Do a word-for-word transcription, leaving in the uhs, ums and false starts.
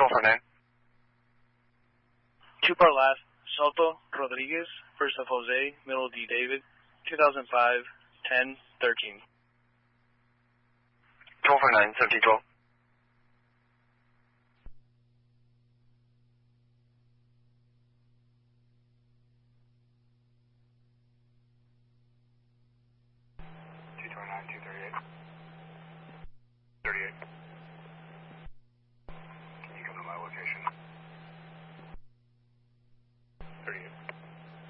twelve for nine. Two part last, Soto Rodriguez, first of Jose, middle D David, two thousand five, ten, thirteen. twelve for nine, seventeen twelve.